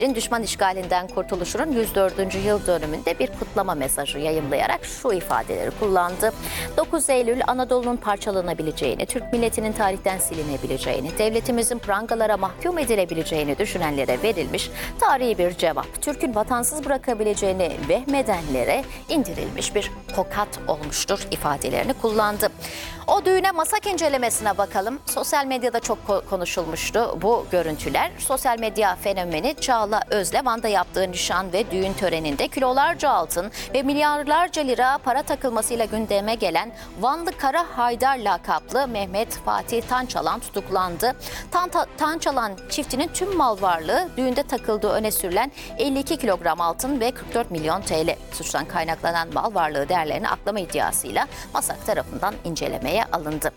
Düşman işgalinden kurtuluşunun 104. yıl dönümünde bir kutlama mesajı yayımlayarak şu ifadeleri kullandı. 9 Eylül Anadolu'nun parçalanabileceğini, Türk milletinin tarihten silinebileceğini, devletimizin prangalara mahkum edilebileceğini düşünenlere verilmiş tarihi bir cevap. Türk'ün vatansız bırakabileceğini vehmedenlere indirilmiş bir tokat olmuştur ifadelerini kullandı. O düğüne masak incelemesine bakalım. Sosyal medyada çok konuşulmuştu bu görüntüler. Sosyal medya fenomeni Çağla Özle, yaptığı nişan ve düğün töreninde kilolarca altın ve milyarlarca lira para takılmasıyla gündeme gelen Vanlı Kara Haydar lakaplı Mehmet Fatih Tançalan tutuklandı. Tançalan çiftinin tüm mal varlığı düğünde takıldığı öne sürülen 52 kilogram altın ve 44 milyon TL. Suçtan kaynaklanan mal varlığı değerlerini aklama iddiasıyla MASAK tarafından incelemeye alındı.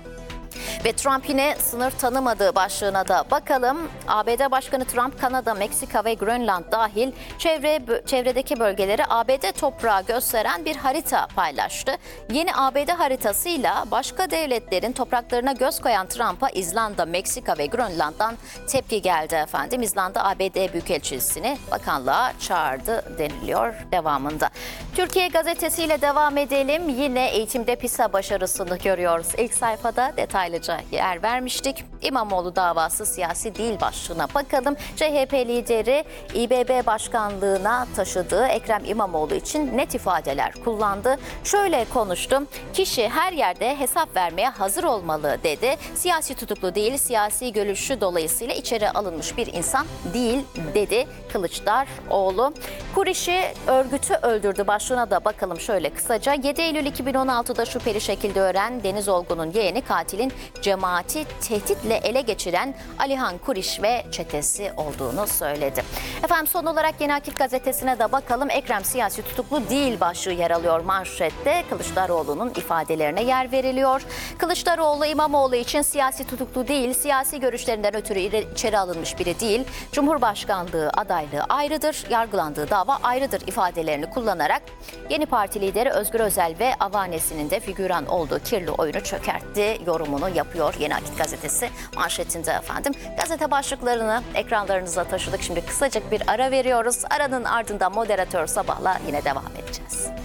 Ve Trump yine sınır tanımadığı başlığına da bakalım. ABD Başkanı Trump, Kanada, Meksika ve Grönland dahil çevredeki bölgeleri ABD toprağı gösteren bir harita paylaştı. Yeni ABD haritasıyla başka devletlerin topraklarına göz koyan Trump'a İzlanda, Meksika ve Grönland'dan tepki geldi efendim. İzlanda ABD Büyükelçisini bakanlığa çağırdı deniliyor devamında. Türkiye gazetesiyle devam edelim. Yine eğitimde PISA başarısını görüyoruz. İlk sayfada detaylıca yer vermiştik. İmamoğlu davası siyasi değil başlığına bakalım. CHP lideri İBB başkanlığına taşıdığı Ekrem İmamoğlu için net ifadeler kullandı. Şöyle konuştu. Kişi her yerde hesap vermeye hazır olmalı dedi. Siyasi tutuklu değil, siyasi görüşü dolayısıyla içeri alınmış bir insan değil dedi Kılıçdaroğlu. Kurişi örgütü öldürdü başlığına da bakalım şöyle kısaca. 7 Eylül 2016'da şüpheli şekilde ölen Deniz Olgun'un yeğeni katilin cemaati tehditle ele geçiren Alihan Kuriş ve çetesi olduğunu söyledi. Efendim son olarak Yeni Akit gazetesine de bakalım. Ekrem siyasi tutuklu değil başlığı yer alıyor manşette. Kılıçdaroğlu'nun ifadelerine yer veriliyor. Kılıçdaroğlu İmamoğlu için siyasi tutuklu değil, siyasi görüşlerinden ötürü içeri alınmış biri değil. Cumhurbaşkanlığı adaylığı ayrıdır, yargılandığı dava ayrıdır ifadelerini kullanarak Yeni Parti lideri Özgür Özel ve avanesinin de figüran olduğu kirli oyunu çökertti yorumunu yapıyor Yeni Akit gazetesi manşetinde efendim. Gazete başlıklarını ekranlarınıza taşıdık. Şimdi kısacık bir ara veriyoruz. Aranın ardından moderatör Sabah'la yine devam edeceğiz.